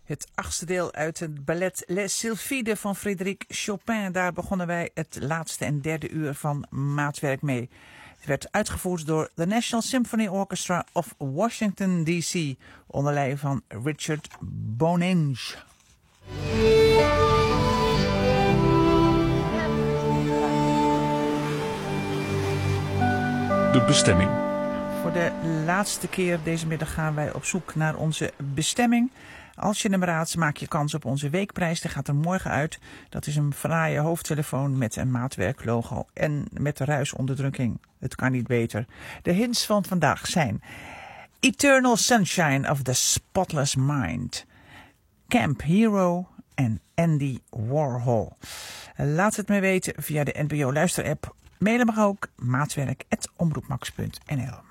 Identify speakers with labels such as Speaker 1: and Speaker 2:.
Speaker 1: Het achtste deel uit het ballet Les Sylphides van Frédéric Chopin. Daar begonnen wij het laatste en derde uur van Maatwerk mee. Het werd uitgevoerd door de National Symphony Orchestra of Washington D.C. onder leiding van Richard Boninge.
Speaker 2: De bestemming.
Speaker 1: Voor de laatste keer deze middag gaan wij op zoek naar onze bestemming. Als je hem raadt, maak je kans op onze weekprijs. Die gaat er morgen uit. Dat is een fraaie hoofdtelefoon met een Maatwerk-logo en met ruisonderdrukking. Het kan niet beter. De hints van vandaag zijn Eternal Sunshine of the Spotless Mind, Camp Hero en Andy Warhol. Laat het me weten via de NPO luisterapp. Mailen mag ook maatwerk@omroepmax.nl.